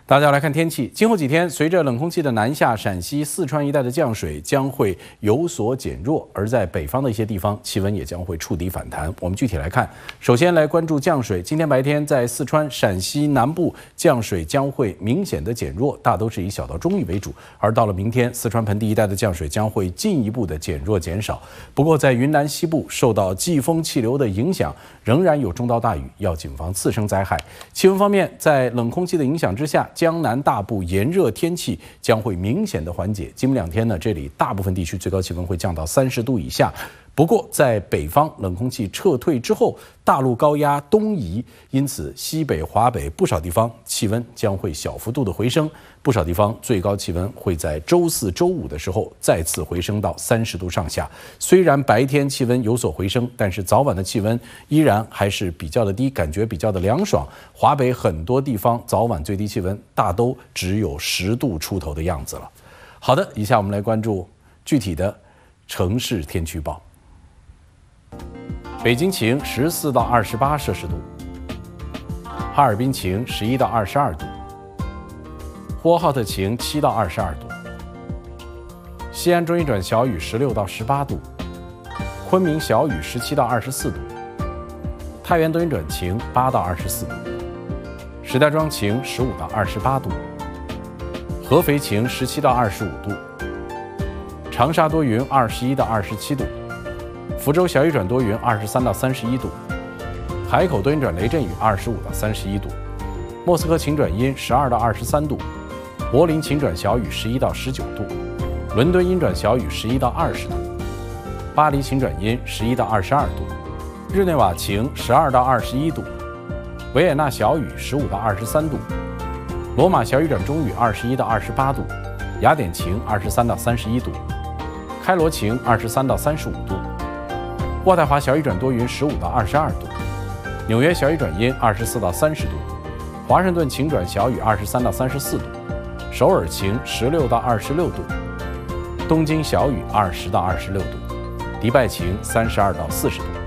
大家来看天气，今后几天，随着冷空气的南下，陕西、四川一带的降水将会有所减弱，而在北方的一些地方，气温也将会触底反弹。我们具体来看，首先来关注降水。今天白天在四川、陕西南部降水将会明显的减弱，大都是以小到中雨为主。而到了明天，四川盆地一带的降水将会进一步的减弱减少。不过，在云南西部受到季风气流的影响，仍然有中到大雨，要谨防次生灾害。气温方面，在冷空气的影响之下，江南大部炎热天气将会明显的缓解。今明两天呢，这里大部分地区最高气温会降到30度以下。不过，在北方冷空气撤退之后，大陆高压东移，因此西北、华北不少地方气温将会小幅度的回升，不少地方最高气温会在周四周五的时候再次回升到30度上下。虽然白天气温有所回升，但是早晚的气温依然还是比较的低，感觉比较的凉爽。华北很多地方早晚最低气温大都只有10度出头的样子了。好的，以下我们来关注具体的城市天气预报。北京晴14到28摄氏度，哈尔滨晴11到22度，呼和浩特晴7到22度，西安中雨转小雨16到18度，昆明小雨17到24度，太原多云转晴8到24度，石家庄晴15到28度，合肥晴17到25度，长沙多云21到27度，福州小雨转多云23到31度，海口多云转雷阵雨25到31度，莫斯科晴转阴12到23度，柏林晴转小雨11到19度，伦敦阴转小雨11到20度，巴黎晴转阴11到22度，日内瓦晴12到21度，维也纳小雨15到23度，罗马小雨转中雨21到28度，雅典晴23到31度，开罗晴23到35度，渥太华小雨转多云15到22度，纽约小雨转阴24到30度，华盛顿晴转小雨23到34度，首尔晴16到26度，东京小雨20到26度，迪拜晴32到40度。